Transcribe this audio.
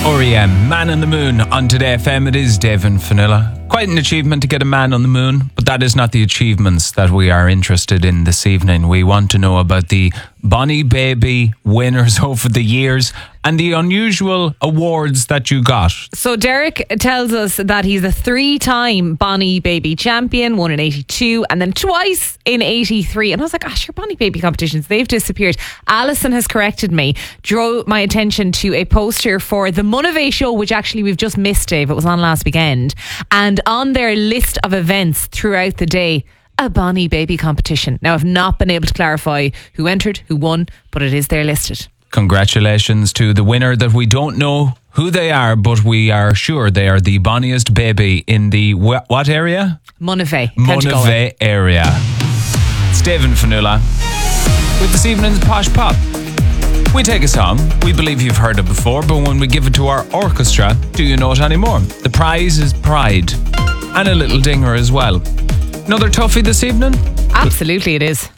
R.E.M. Man on the Moon on Today FM. It is Dave and Fionnuala. Quite an achievement to get a man on the moon, but that is not the achievements that we are interested in this evening. We want to know about the Bonnie Baby winners over the years and the unusual awards that you got. So Derek tells us that he's a 3-time Bonnie Baby champion, one in 82 and then twice in 83. And I was like, gosh, your Bonnie Baby competitions, they've disappeared. Alison has corrected me, drew my attention to a poster for the Monivea show, which actually we've just missed, Dave. It was on last weekend. And on their list of events throughout the day, a Bonnie Baby competition. Now, I've not been able to clarify who entered, who won, but it is there listed. Congratulations to the winner that we don't know who they are, but we are sure they are the bonniest baby in the what area? Monivea. Monivea area. It's Dave and Fionnuala with this evening's Posh Pop. We take a song, we believe you've heard it before, but when we give it to our orchestra, do you know it anymore? The prize is pride and a little dinger as well. Another toughie this evening? Absolutely it is.